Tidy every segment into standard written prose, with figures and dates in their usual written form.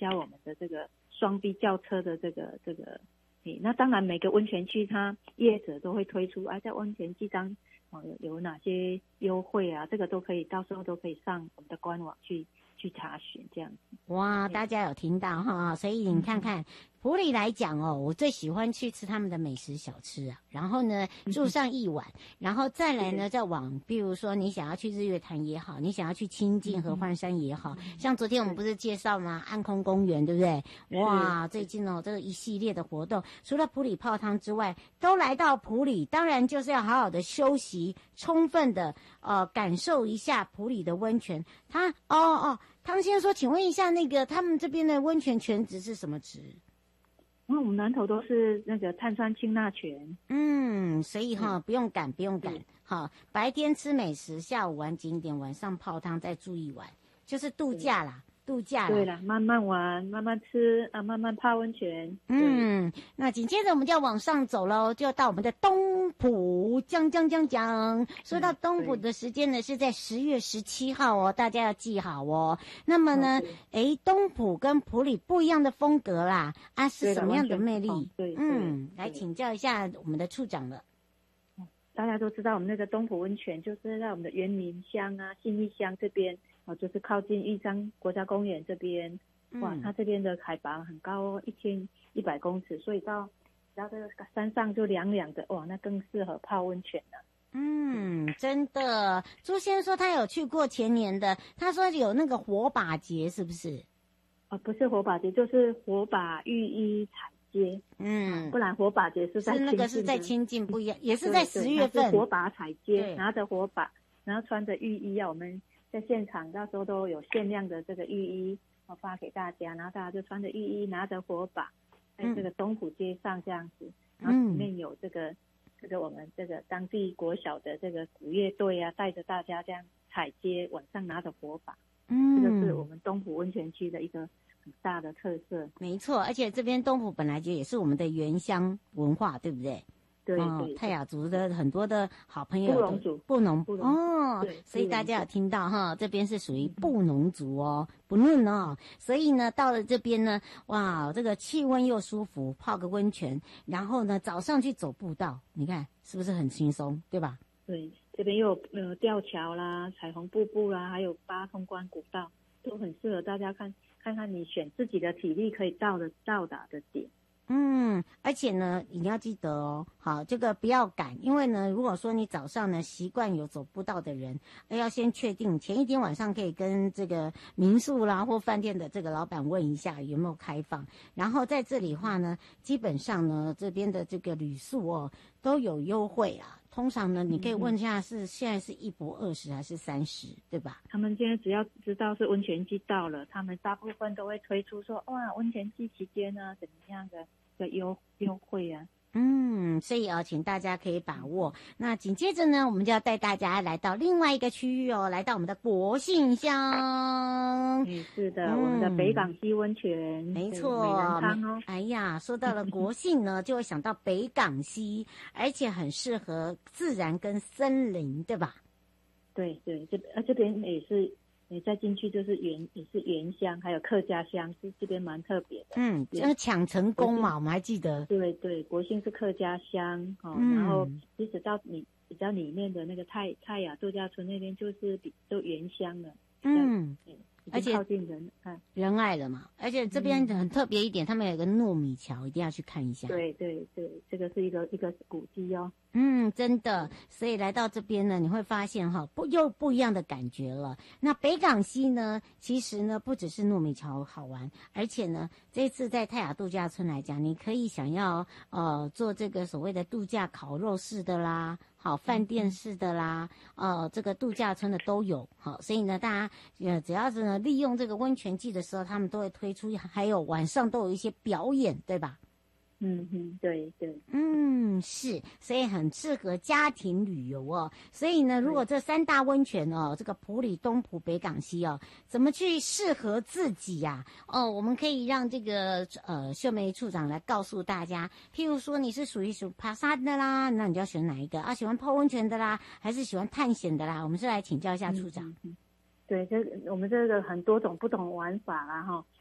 加我们的这个双 B 轿车的这个那当然每个温泉区它业者都会推出在温泉季当有哪些优惠啊，这个都可以，到时候都可以上我们的官网去查询这样子。 哇，大家有听到哈？所以你看看埔里来讲我最喜欢去吃他们的美食小吃啊，然后呢住上一晚，然后再来呢再往，比如说你想要去日月潭也好，你想要去清境合欢山也好，像昨天我们不是介绍吗？暗空公园对不对？哇，最近这个一系列的活动，除了埔里泡汤之外，都来到埔里，当然就是要好好的休息，充分的感受一下埔里的温泉。汤先生说，请问一下，那个他们这边的温泉泉质是什么质？ 我们南投都是那个碳酸氢钠泉。 所以不用赶。白天吃美食，下午玩景点，晚上泡汤，再住一晚，就是度假啦。 对啦，慢慢玩，慢慢吃慢慢泡温泉。 那紧接着我们就要往上走咯，就到我们的东埔讲。说到东埔的时间呢，是在10月17号大家要记好哦。那么呢，东埔跟埔里不一样的风格啦，是什么样的魅力？来请教一下我们的处长了。 大家都知道我们那个东埔温泉就是在我们的原民乡信义乡这边就是靠近玉山国家公园这边。它这边的海拔很高1100公尺，所以到这个山上就凉凉的，那更适合泡温泉了。 真的，朱先生说他有去过前年的，他说有那个火把节，是不是？ 不是火把节，就是火把浴衣踩街。不然火把节是在那个是在清境不一样，也是在10月份。 火把踩街，拿着火把，然后穿着浴衣我们在现场到时候都有限量的这个浴衣发给大家，然后大家就穿着浴衣，拿着火把，在这个东埔街上这样子，然后里面有这个我们这个当地国小的这个鼓乐队带着大家这样踩街，晚上拿着火把。这个是我们东埔温泉区的一个很大的特色。 没错，而且这边东埔本来就也是我们的原乡文化，对不对？ 对， 泰雅族的很多的好朋友， 布农族所以大家有听到这边是属于布农族不论所以呢到了这边呢，哇，这个气温又舒服，泡个温泉，然后呢早上去走步道，你看是不是很轻松，对吧？ 对，这边又有吊桥啦、彩虹瀑布啦，还有8通关古道，都很适合大家看看你选自己的体力可以到达的点。 而且呢你要记得好，这个不要赶，因为呢如果说你早上呢习惯有走步道的人，要先确定前一天晚上可以跟这个民宿啦或饭店的这个老板问一下有没有开放，然后在这里的话呢，基本上呢这边的这个旅宿都有优惠通常呢你可以问一下现在是1博20还是30，对吧？ 他们现在只要知道是温泉季到了，他们大部分都会推出说温泉季期间怎么样的优惠啊。 所以请大家可以把握。那紧接着呢，我们就要带大家来到另外一个区域来到我们的国姓乡。 是的，我们的北港溪温泉， 没错， 美人汤哎呀，说到了国姓呢，就会想到北港溪，而且很适合自然跟森林，对吧？ 对，这边也是。你再进去就是也是原乡，还有客家乡，这边蛮特别的。 就是抢成功嘛，我们还记得。 对，国姓是客家乡然后即使到你比较里面的那个泰雅度假村那边，就是都原乡了。而且靠近仁爱了嘛，而且这边很特别一点，他们有一个糯米桥，一定要去看一下。 对，这个是一个古迹真的，所以来到这边呢，你会发现不一样的感觉了。那北港溪呢，其实呢不只是糯米桥好玩，而且呢这次在泰雅度假村来讲，你可以想要做这个所谓的度假烤肉式的啦，饭店式的啦，这个度假村的都有。所以呢大家只要是呢利用这个温泉季的时候，他们都会推出，还有晚上都有一些表演，对吧？ 对， 是，所以很适合家庭旅游所以呢，如果这3大温泉这个埔里、东埔、北港溪怎么去适合自己呀？我们可以让这个秀梅处长来告诉大家。譬如说，你是属爬山的啦，那你就要选哪一个喜欢泡温泉的啦，还是喜欢探险的啦？我们是来请教一下处长。 对，我们这个很多种不同玩法啦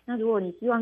那如果你希望